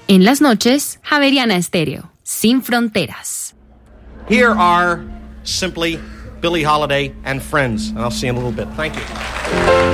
En las noches, Javeriana Estéreo, sin fronteras. Here are simply Billie Holiday and Friends, and I'll see you in a little bit. Thank you.